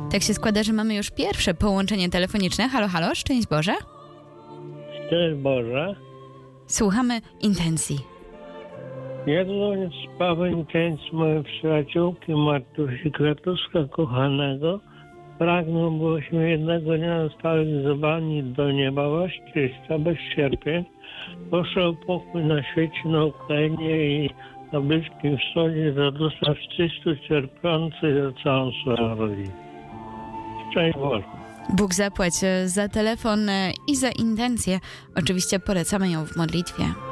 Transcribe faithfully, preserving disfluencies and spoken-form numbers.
Tak się składa, że mamy już pierwsze połączenie telefoniczne. Halo, halo, szczęść Boże. Szczęść Boże. Słuchamy intencji. Ja dzwonię w sprawę intencji mojej przyjaciółki Martusi Kratuska, kochanego. Pragnąłbyśmy jednego dnia zostali wzywani do nieba właściwie, bez cierpień. Proszę o pokój na świecie, na Ukrainie i na Bliskim Wschodzie, za dusza wszyscy cierpiących, za całą swoją rodzinę. Szczęść Boże. Bóg zapłać za telefon i za intencję. Oczywiście polecamy ją w modlitwie.